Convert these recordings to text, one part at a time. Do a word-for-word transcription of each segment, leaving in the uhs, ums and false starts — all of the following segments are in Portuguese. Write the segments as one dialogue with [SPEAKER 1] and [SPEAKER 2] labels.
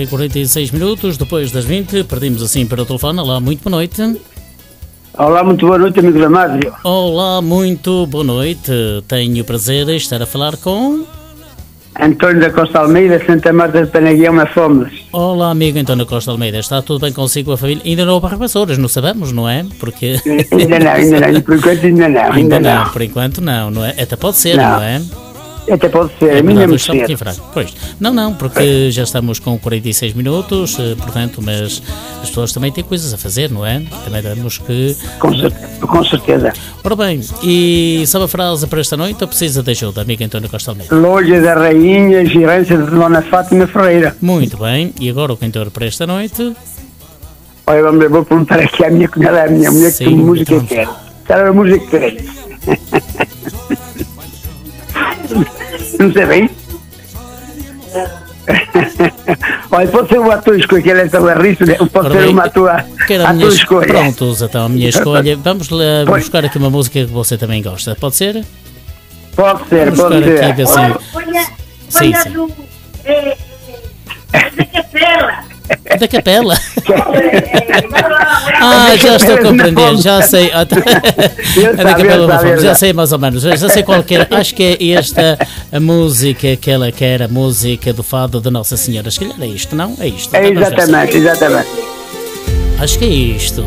[SPEAKER 1] e quarenta e seis minutos, depois das vinte, perdemos assim para o telefone. Olá, muito boa noite.
[SPEAKER 2] Olá, muito boa noite, amigo da Mário.
[SPEAKER 1] Olá, muito boa noite. Tenho o prazer de estar a falar com...
[SPEAKER 2] António da Costa Almeida, Santa Marta de Penaguião, na Fomos.
[SPEAKER 1] Olá, amigo António Costa Almeida. Está tudo bem consigo, a família? Ainda não houve Vasouras, não sabemos, não é? Porque...
[SPEAKER 2] Ainda não, ainda não. Por enquanto ainda não. Ainda,
[SPEAKER 1] ainda não.
[SPEAKER 2] não,
[SPEAKER 1] por enquanto não, não é? Até pode ser, não, não é?
[SPEAKER 2] Até pode ser,
[SPEAKER 1] é
[SPEAKER 2] a minha
[SPEAKER 1] está um pouquinho fraco. Pois, não, não, porque já estamos com quarenta e seis minutos, portanto, mas as pessoas também têm coisas a fazer, não é? Também temos que...
[SPEAKER 2] Com certeza. Com certeza.
[SPEAKER 1] Ora bem, e sabe a frase para esta noite ou precisa de ajuda, amigo António Costa Almeida?
[SPEAKER 2] Loja da Rainha, gerência de Dona Fátima Ferreira.
[SPEAKER 1] Muito bem, e agora o cantor para esta noite?
[SPEAKER 2] Olha, vamos, vou perguntar aqui à minha cunhada, à minha mulher, que música então... quer. Sabe a música que quer? Não sei bem. Olha, pode ser o ator escolha, que ele é tão arrisso, pode ser uma tua escolha.
[SPEAKER 1] Prontos, então a minha escolha. Vamos lá buscar aqui uma música que você também gosta, pode ser?
[SPEAKER 2] Pode ser,
[SPEAKER 1] Vamos
[SPEAKER 2] pode ser.
[SPEAKER 1] Aqui, assim. Sim, sim.
[SPEAKER 3] Do, é, da Capela.
[SPEAKER 1] Da Capela? Ah, já estou a compreender, já sei. É da Capela da Fome, já sei mais ou menos, já sei qual que é. Acho que é esta a música que ela quer, a música do fado de Nossa Senhora. Se calhar é isto, não? É isto.
[SPEAKER 2] É exatamente, exatamente.
[SPEAKER 1] Acho que é isto.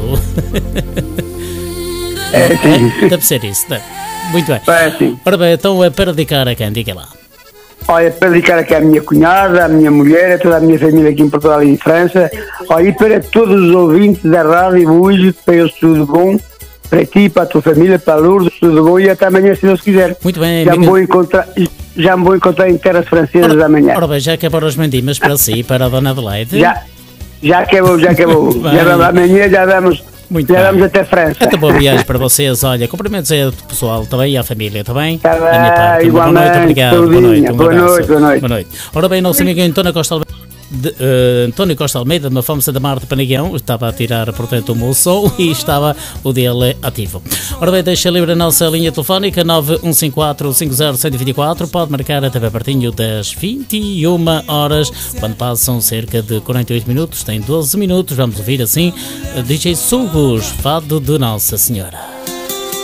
[SPEAKER 2] É, sim.
[SPEAKER 1] É, deve ser isso. Deve. Muito bem.
[SPEAKER 2] É, sim.
[SPEAKER 1] Ora bem, então é para dedicar a quem? Diga lá.
[SPEAKER 2] Olha, para dedicar aqui à minha cunhada, à minha mulher, a toda a minha família aqui em Portugal e em França. Olha, e para todos os ouvintes da rádio hoje, para eles tudo bom, para ti, para a tua família, para a Lourdes, tudo bom, e até amanhã, se Deus quiser.
[SPEAKER 1] Muito bem,
[SPEAKER 2] já
[SPEAKER 1] amiga.
[SPEAKER 2] me vou encontrar, já me vou encontrar em terras francesas
[SPEAKER 1] ora,
[SPEAKER 2] amanhã.
[SPEAKER 1] Ora bem, já acabaram as mandimas para si, para a Dona Adelaide?
[SPEAKER 2] Já, já acabou, já acabou. já, amanhã já vamos...
[SPEAKER 1] Muito
[SPEAKER 2] Já
[SPEAKER 1] bem.
[SPEAKER 2] vamos até França.
[SPEAKER 1] Até boa viagem para vocês. Olha, cumprimentos aí ao pessoal também e à família, está bem?
[SPEAKER 2] Tá
[SPEAKER 1] da minha parte. Boa noite, obrigado. Boa noite, um
[SPEAKER 2] boa, noite, boa noite.
[SPEAKER 1] Boa noite. Ora bem, nosso amigo António Costa Almeida, de, uh, António Costa Almeida, de uma Fome Santa Marta de Penaguião, estava a tirar, portanto, o moço e estava o dele ativo. Ora bem, deixa livre a nossa linha telefónica nove um cinco quatro, cinco zero um zero quatro. Pode marcar até bem pertinho das vinte e uma horas, quando passam cerca de quarenta e oito minutos, tem doze minutos. Vamos ouvir assim D J Sugos, fado de Nossa Senhora.